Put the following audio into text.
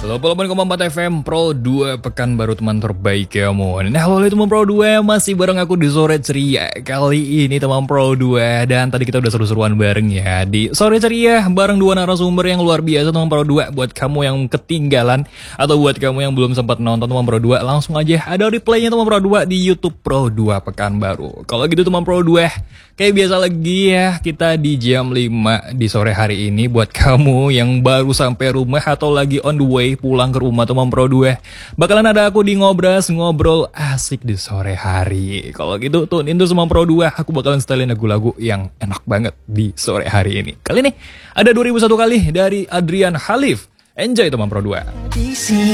88,4 FM Pro 2 pekan baru teman terbaik kamu. Nah halo teman Pro 2, masih bareng aku di sore ceria kali ini teman Pro 2. Dan tadi kita udah seru-seruan bareng ya di sore ceria bareng dua narasumber yang luar biasa teman Pro 2. Buat kamu yang ketinggalan atau buat kamu yang belum sempat nonton teman Pro 2, langsung aja ada replaynya teman Pro 2 di YouTube Pro 2 pekan baru. Kalau gitu teman Pro 2, kayak biasa lagi ya, kita di jam 5 di sore hari ini buat kamu yang baru sampai rumah atau lagi on the way pulang ke rumah teman Pro 2. Bakalan ada aku di ngobrol asik di sore hari. Kalau gitu tune in tuh sama Pro 2, aku bakalan setelin lagu-lagu yang enak banget di sore hari ini. Kali ini ada 2001 kali dari Adrian Khalif. Enjoy teman Pro 2.